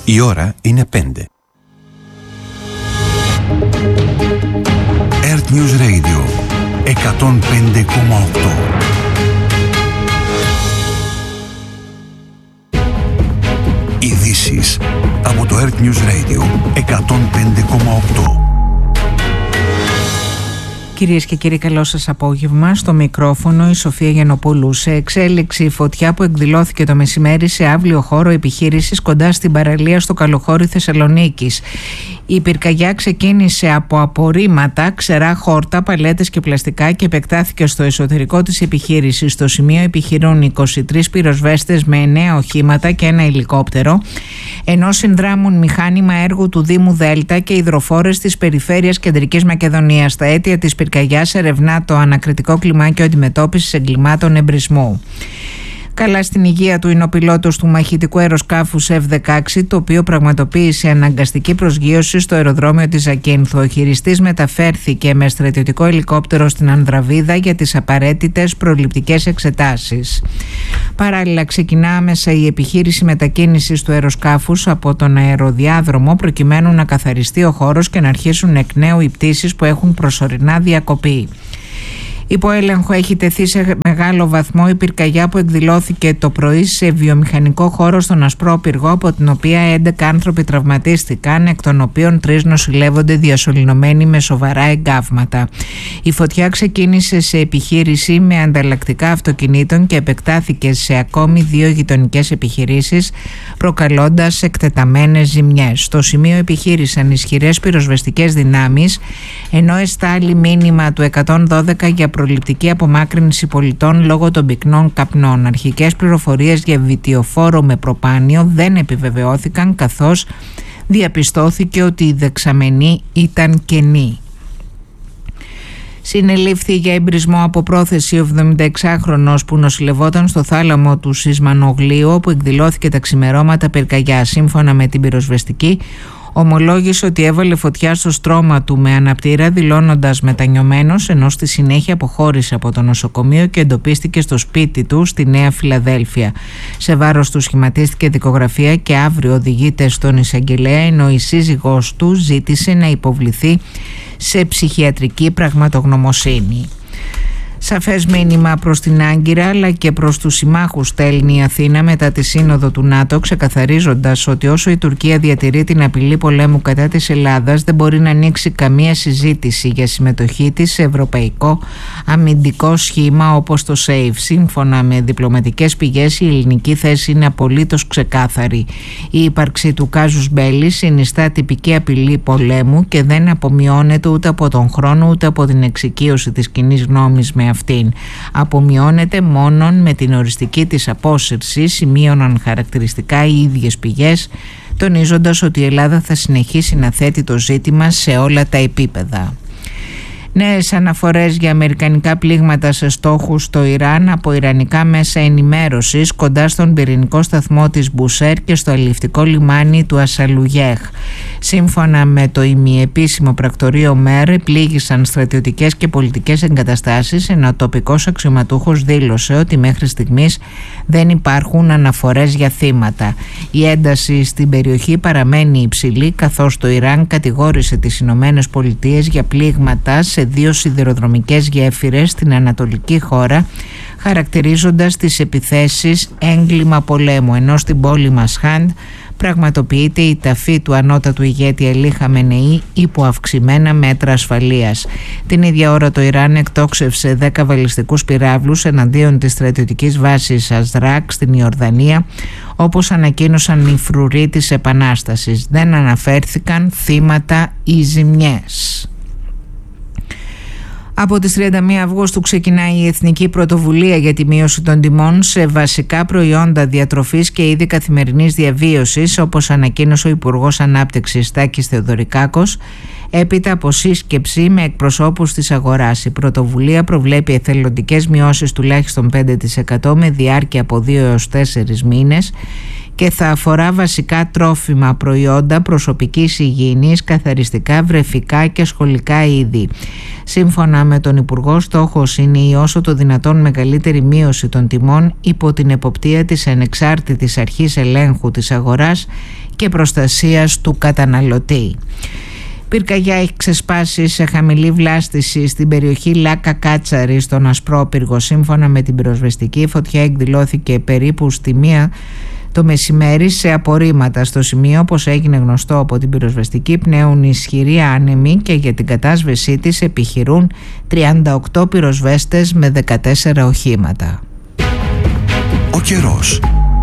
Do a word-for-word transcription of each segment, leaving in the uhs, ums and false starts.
Η ώρα είναι πέντε. Earth News Radio εκατόν πέντε κόμμα οκτώ. Ειδήσεις από το Earth News Radio εκατόν πέντε κόμμα οκτώ. Κυρίες και κύριοι, καλό σας απόγευμα. Στο μικρόφωνο η Σοφία Γιαννοπούλου. Σε εξέλιξη φωτιά που εκδηλώθηκε το μεσημέρι σε αύλιο χώρο επιχείρησης κοντά στην παραλία στο Καλοχώρι Θεσσαλονίκης. Η πυρκαγιά ξεκίνησε από απορρίμματα, ξερά χόρτα, παλέτες και πλαστικά και επεκτάθηκε στο εσωτερικό της επιχείρησης. Στο σημείο επιχειρούν είκοσι τρεις πυροσβέστες με εννέα οχήματα και ένα ελικόπτερο, ενώ συνδράμουν μηχάνημα έργου του Δήμου Δέλτα και υδροφόρες της Περιφέρειας Κεντρικής Μακεδονίας. Τα αίτια της πυρκαγιάς ερευνά το ανακριτικό κλιμάκιο αντιμετώπισης εγκλημάτων εμπρισμού. Καλά στην υγεία του είναι ο πιλότος του μαχητικού αεροσκάφους εφ δεκαέξι, το οποίο πραγματοποίησε αναγκαστική προσγείωση στο αεροδρόμιο της Ζακίνθου. Ο χειριστής μεταφέρθηκε με στρατιωτικό ελικόπτερο στην Ανδραβίδα για τις απαραίτητες προληπτικές εξετάσεις. Παράλληλα, ξεκινά άμεσα η επιχείρηση μετακίνησης του αεροσκάφους από τον αεροδιάδρομο, προκειμένου να καθαριστεί ο χώρος και να αρχίσουν εκ νέου οι πτήσεις που έχουν προσωρινά διακοπεί. Υπό έλεγχο έχει τεθεί σε μεγάλο βαθμό η πυρκαγιά που εκδηλώθηκε το πρωί σε βιομηχανικό χώρο στον Ασπρόπυργο, από την οποία έντεκα άνθρωποι τραυματίστηκαν, εκ των οποίων τρεις νοσηλεύονται διασωληνωμένοι με σοβαρά εγκάβματα. Η φωτιά ξεκίνησε σε επιχείρηση με ανταλλακτικά αυτοκινήτων και επεκτάθηκε σε ακόμη δύο γειτονικές επιχειρήσεις, προκαλώντας εκτεταμένες ζημιές. Στο σημείο επιχείρησαν ισχυρές πυροσβεστικές δυνάμεις, ενώ εστάλει μήνυμα του εκατόν δώδεκα για προληπτική απομάκρυνση πολιτών λόγω των πυκνών καπνών. Αρχικές πληροφορίες για βιτιοφόρο με προπάνιο δεν επιβεβαιώθηκαν, καθώς διαπιστώθηκε ότι η δεξαμενή ήταν κενή. Συνελήφθη για εμπρισμό από πρόθεση ο εβδομηνταεξάχρονος που νοσηλευόταν στο θάλαμο του Σισμανογλίου, όπου εκδηλώθηκε τα ξημερώματα πυρκαγιά. Σύμφωνα με την πυροσβεστική, ομολόγησε ότι έβαλε φωτιά στο στρώμα του με αναπτήρα, δηλώνοντας μετανιωμένος, ενώ στη συνέχεια αποχώρησε από το νοσοκομείο και εντοπίστηκε στο σπίτι του στη Νέα Φιλαδέλφια. Σε βάρος του σχηματίστηκε δικογραφία και αύριο οδηγείται στον εισαγγελέα, ενώ η σύζυγός του ζήτησε να υποβληθεί σε ψυχιατρική πραγματογνωμοσύνη. Σαφές μήνυμα προς την Άγκυρα αλλά και προς τους συμμάχους στέλνει η Αθήνα μετά τη σύνοδο του ΝΑΤΟ, ξεκαθαρίζοντας ότι όσο η Τουρκία διατηρεί την απειλή πολέμου κατά της Ελλάδας, δεν μπορεί να ανοίξει καμία συζήτηση για συμμετοχή της σε ευρωπαϊκό αμυντικό σχήμα όπως το ΣΕΙΦ. Σύμφωνα με διπλωματικές πηγές, η ελληνική θέση είναι απολύτως ξεκάθαρη. Η ύπαρξη του κάζους μπέλι συνιστά τυπική απειλή πολέμου και δεν απομειώνεται ούτε από τον χρόνο ούτε από την εξοικείωση της κοινής γνώμης με αυτήν. Απομειώνεται μόνον με την οριστική της απόσυρση, σημείωναν χαρακτηριστικά οι ίδιες πηγές, τονίζοντας ότι η Ελλάδα θα συνεχίσει να θέτει το ζήτημα σε όλα τα επίπεδα. Νέες αναφορές για αμερικανικά πλήγματα σε στόχους στο Ιράν από ιρανικά μέσα ενημέρωσης κοντά στον πυρηνικό σταθμό της Μπουσέρ και στο αλλιευτικό λιμάνι του Ασαλουγέχ. Σύμφωνα με το ημιεπίσημο πρακτορείο ΜΕΡ, πλήγησαν στρατιωτικές και πολιτικές εγκαταστάσεις, ενώ ο τοπικός αξιωματούχος δήλωσε ότι μέχρι στιγμής δεν υπάρχουν αναφορές για θύματα. Η ένταση στην περιοχή παραμένει υψηλή, καθώς το Ιράν κατηγόρησε τις Ηνωμένες Πολιτείες για πλήγματα σε δύο σιδηροδρομικές γέφυρες στην ανατολική χώρα, χαρακτηρίζοντας τις επιθέσεις έγκλημα πολέμου, ενώ στην πόλη Μασχάντ πραγματοποιείται η ταφή του ανώτατου ηγέτη Αλή Χαμενεή υπό αυξημένα μέτρα ασφαλείας. Την ίδια ώρα το Ιράν εκτόξευσε δέκα βαλιστικούς πυράβλους εναντίον της στρατιωτικής βάσης Αζράκ στην Ιορδανία, όπως ανακοίνωσαν οι φρουροί της Επανάστασης. Δεν αναφέρθηκαν θύματα ή ζημιές. Από τις τριάντα μία Αυγούστου ξεκινάει η Εθνική Πρωτοβουλία για τη μείωση των τιμών σε βασικά προϊόντα διατροφής και είδη καθημερινής διαβίωσης, όπως ανακοίνωσε ο Υπουργός Ανάπτυξης Τάκης Θεοδωρικάκος, έπειτα από σύσκεψη με εκπροσώπους της αγοράς. Η πρωτοβουλία προβλέπει εθελοντικές μειώσεις τουλάχιστον πέντε τοις εκατό με διάρκεια από δύο έως τέσσερις μήνες και θα αφορά βασικά τρόφιμα, προϊόντα προσωπικής υγιεινής, καθαριστικά, βρεφικά και σχολικά είδη. Σύμφωνα με τον Υπουργό, στόχος είναι η όσο το δυνατόν μεγαλύτερη μείωση των τιμών υπό την εποπτεία της ανεξάρτητης αρχής ελέγχου της αγοράς και προστασίας του καταναλωτή. Πυρκαγιά έχει ξεσπάσει σε χαμηλή βλάστηση στην περιοχή Λάκα Κάτσαρη στον Ασπρόπυργο. Σύμφωνα με την πυροσβεστική, η φωτιά εκδηλώθηκε περίπου στη μία το μεσημέρι σε απορρίμματα. Στο σημείο, όπως έγινε γνωστό από την πυροσβεστική, πνέουν ισχυροί άνεμοι και για την κατάσβεσή της επιχειρούν τριάντα οκτώ πυροσβέστες με δεκατέσσερα οχήματα. Ο καιρός.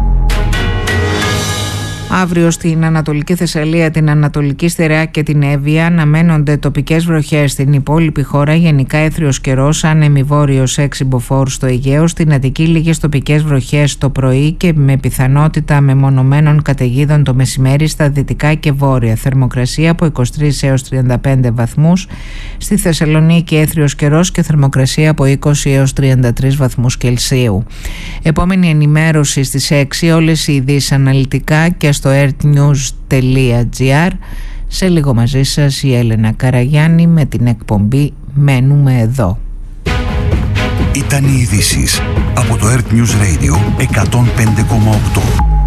Αύριο στην Ανατολική Θεσσαλία, την Ανατολική Στερεά και την Εύβοια αναμένονται τοπικές βροχές. Στην υπόλοιπη χώρα γενικά έθριος καιρός, άνεμη βόρειος έξι μποφόρ στο Αιγαίο. Στην Αττική λίγες τοπικές βροχές το πρωί και με πιθανότητα μεμονωμένων καταιγίδων το μεσημέρι στα δυτικά και βόρεια. Θερμοκρασία από είκοσι τρεις έως τριάντα πέντε βαθμούς. Στη Θεσσαλονίκη έθριος καιρός και θερμοκρασία από είκοσι έως τριάντα τρεις βαθμούς Κελσίου. Επόμενη ενημέρωση στις έξι, όλες οι ειδήσεις αναλυτικά και στο earthnews τελεία gr. Σε λίγο μαζί σας η Έλενα Καραγιάννη με την εκπομπή «Μένουμε εδώ». Ήταν οι ειδήσεις από το Earth News Radio εκατόν πέντε κόμμα οκτώ.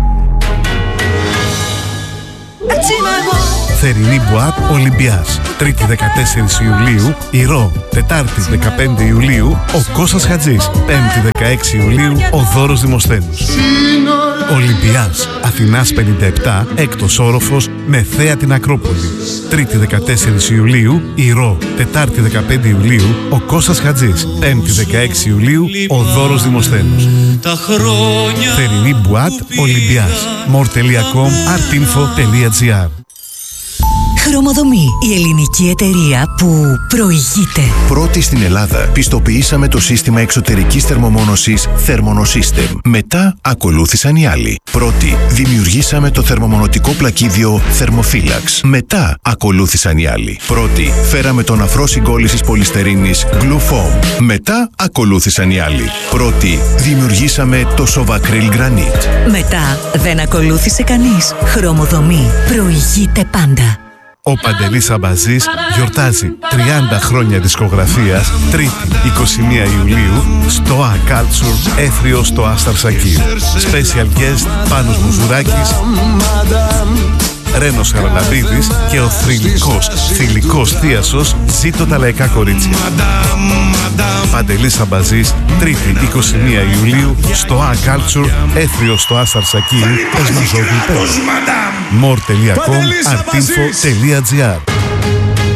Θερινή Μπουάτ Ολυμπιάς. Τρίτη δεκατέσσερις Ιουλίου Ηρώ. Τετάρτη δεκαπέντε Ιουλίου ο Κώστας Χατζής. Πέμπτη δεκαέξι Ιουλίου ο Δώρος Δημοσθένους. Ολυμπιάς Αθηνάς πενήντα επτά, έκτος όροφος με θέα την Ακρόπολη. Τρίτη δεκατέσσερις Ιουλίου Ηρώ. Τετάρτη δεκαπέντε Ιουλίου ο Κώστας Χατζής. Πέμπτη δεκαέξι Ιουλίου ο Δώρος Δημοσθένους. Θερινή Μπουάτ Ολυμπιάς. more τελεία com artinfo τελεία gr. Χρωμοδομή, η ελληνική εταιρεία που προηγείται. Πρώτη στην Ελλάδα πιστοποιήσαμε το σύστημα εξωτερικής θερμομόνωσης Thermonosystem. Μετά ακολούθησαν οι άλλοι. Πρώτη δημιουργήσαμε το θερμομονωτικό πλακίδιο Thermophilax. Μετά ακολούθησαν οι άλλοι. Πρώτη φέραμε τον αφρό συγκόλλησης πολυστερίνης Glufoam. Μετά ακολούθησαν οι άλλοι. Πρώτη δημιουργήσαμε το Sovacryl Granite. Μετά δεν ακολούθησε κανείς. Χρωμοδομή προηγείται πάντα. Ο Παντελής Αμπαζής γιορτάζει τριάντα χρόνια δισκογραφίας. Τρίτη είκοσι μία Ιουλίου στο A Culture, έθριο στο Άσταρ Σακύρ. Special guest Πάνος Μουζουράκης, Ρένος Χαραλαμπίδης και ο θρυλικός, θηλυκός θίασος Ζήτω τα λαϊκά κορίτσια. Παντελής Αμπαζής, Τρίτη είκοσι μία Ιουλίου στο A Culture, έθριο στο Άσταρ Σακύρ, Εσμαζόγλου πέντε. more τελεία com artinfo τελεία gr.